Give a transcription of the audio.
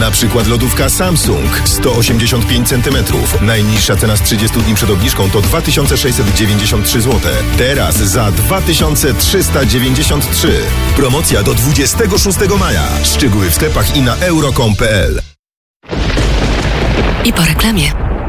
Na przykład lodówka Samsung 185 cm. Najniższa cena z 30 dni przed obniżką to 2693 zł. Teraz za 2393. Promocja do 26 maja. Szczegóły w sklepach i na euro.com.pl. I po reklamie.